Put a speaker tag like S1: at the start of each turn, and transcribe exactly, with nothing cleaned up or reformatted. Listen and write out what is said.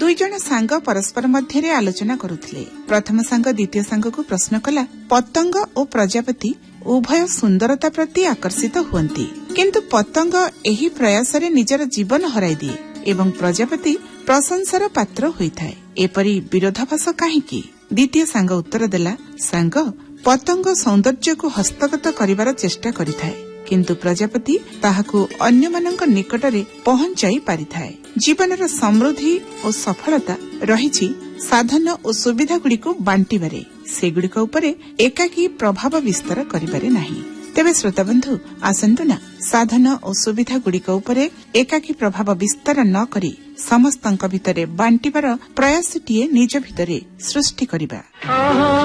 S1: दुई जन सांग परस्पर मध्य आलोचना करुथिले। प्रथम सांग द्वितीय सांग को प्रश्न कला, पतंग और प्रजापति उभय सुंदरता प्रति आकर्षित हुअन्ति, किंतु पतंग एही प्रयास रे निजर जीवन हराई दिए एवं प्रजापति प्रशंसार पात्र होइथाए। एपरि विरोधाभास काहेकि? द्वितीय सांग उत्तर देला, सांग पतंग सौंदर्य को हस्तगत करिवार चेष्टा करिथाए, किंतु प्रजापति ताहाकु अन्य मानक निकटरे पहुंचाई पारिथाए। जीवनर समृद्धि और सफलता रहिछि साधन और सुविधा गुड़िको बांटिबारे, सेगुड़िक उपरे एकाकी प्रभाव विस्तार करिबारे नाही। तेबे श्रोताबंधु, आसंतु ना साधन और सुविधा गुड़िक उपरे एकाकी प्रभाव विस्तार न करी समस्तंक भितरे बांटिबार प्रयासटीए निज भितरे सृष्टि करिबा।